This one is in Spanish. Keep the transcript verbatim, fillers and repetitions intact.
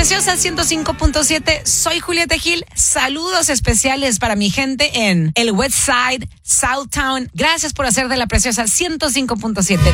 Preciosa ciento cinco punto siete, soy Julieta Gil. Saludos especiales para mi gente en el West Side, Southtown. Gracias por hacer de La Preciosa ciento cinco punto siete